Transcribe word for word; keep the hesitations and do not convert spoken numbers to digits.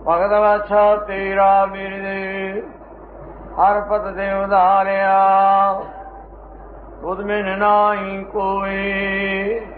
ਭਗਤ ਵਾਛਾ ਤੇਰਾ ਵੀਰ ਦੇ ਹਰ ਪਤ ਦੇ ਉਧਾਰਿਆ ਤੁਧ ਬਿਨ ਨਾਹੀ ਕੋਈ।